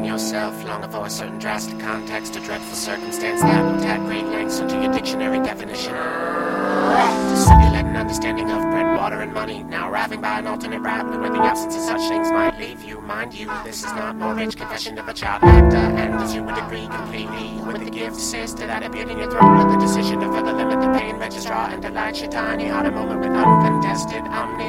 yourself, longing for a certain drastic context, a dreadful circumstance that will tap great lengths into your dictionary definition. To simulate an understanding of bread, water, and money, now arriving by an alternate route where the absence of such things might leave you. Mind you, this is not Mortgage Confession of a Child Actor, and as you would agree completely with the gift sister that appeared in your throat, with the decision to further limit the pain registrar and delight your tiny heart a moment with uncontested omni